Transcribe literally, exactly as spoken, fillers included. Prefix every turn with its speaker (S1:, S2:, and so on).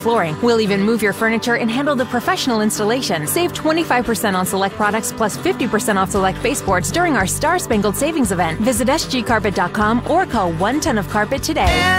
S1: flooring. We'll even move your furniture and handle the professional installation. Save twenty-five percent on select products plus fifty percent off select baseboards during our Star Spangled Savings event. Visit S G carpet dot com or call one ton of carpet today.